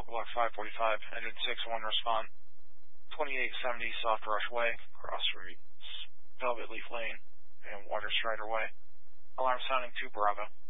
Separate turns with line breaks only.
Block 545, engine 6-1 respond. 2870 Soft Rush Way, cross streets, Velvet Leaf Lane, and Water Strider Way. Alarm sounding 2 Bravo.